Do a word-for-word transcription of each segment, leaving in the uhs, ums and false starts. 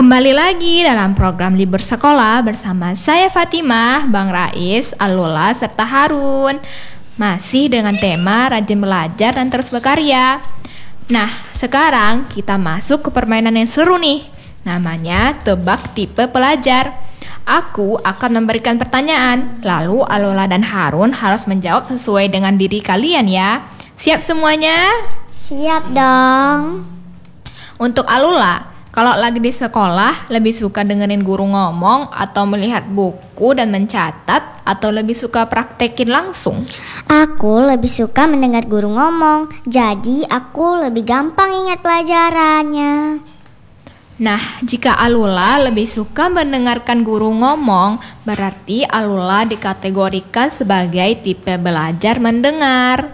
Kembali lagi dalam program Libur Sekolah bersama saya Fatimah, Bang Rais, Alula, serta Harun. Masih dengan tema rajin belajar dan terus berkarya. Nah, sekarang kita masuk ke permainan yang seru nih. Namanya tebak tipe pelajar. Aku akan memberikan pertanyaan, lalu Alula dan Harun harus menjawab sesuai dengan diri kalian ya. Siap semuanya? Siap dong. Untuk Alula, kalau lagi di sekolah, lebih suka dengerin guru ngomong atau melihat buku dan mencatat, atau lebih suka praktekin langsung? Aku lebih suka mendengar guru ngomong, jadi aku lebih gampang ingat pelajarannya. Nah, jika Alula lebih suka mendengarkan guru ngomong, berarti Alula dikategorikan sebagai tipe belajar mendengar.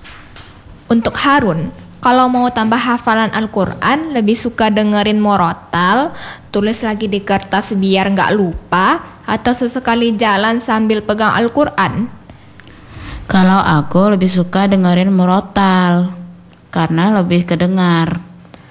Untuk Harun, kalau mau tambah hafalan Al-Quran, lebih suka dengerin murotal, tulis lagi di kertas biar nggak lupa, atau sesekali jalan sambil pegang Al-Quran? Kalau aku lebih suka dengerin murotal, karena lebih kedengar.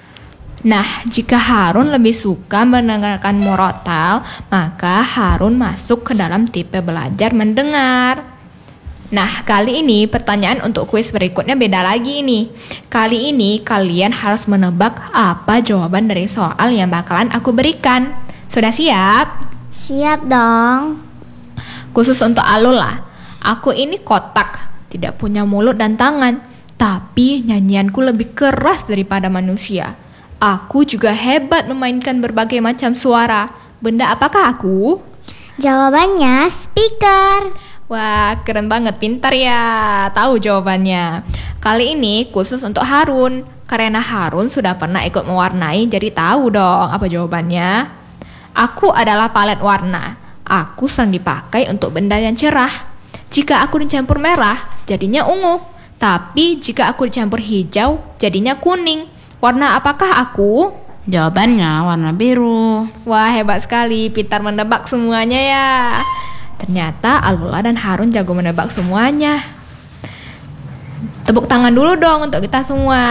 Nah, jika Harun lebih suka mendengarkan murotal, maka Harun masuk ke dalam tipe belajar mendengar. Nah, kali ini pertanyaan untuk kuis berikutnya beda lagi nih. Kali ini kalian harus menebak apa jawaban dari soal yang bakalan aku berikan. Sudah siap? Siap dong. Khusus untuk Alula, aku ini kotak, tidak punya mulut dan tangan, tapi nyanyianku lebih keras daripada manusia. Aku juga hebat memainkan berbagai macam suara. Benda apakah aku? Jawabannya speaker. Wah, keren banget, pintar ya. Tahu jawabannya. Kali ini khusus untuk Harun, karena Harun sudah pernah ikut mewarnai, jadi tahu dong apa jawabannya. Aku adalah palet warna. Aku sering dipakai untuk benda yang cerah. Jika aku dicampur merah, jadinya ungu. Tapi jika aku dicampur hijau, jadinya kuning. Warna apakah aku? Jawabannya warna biru. Wah, hebat sekali, pintar menebak semuanya ya. Ternyata Alula dan Harun jago menebak semuanya. Tepuk tangan dulu dong untuk kita semua.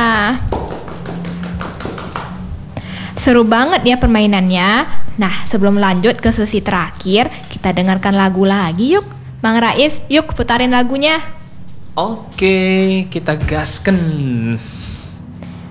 Seru banget ya permainannya. Nah, sebelum lanjut ke sesi terakhir, kita dengarkan lagu lagi yuk. Bang Rais, yuk putarin lagunya. Oke, kita gasken.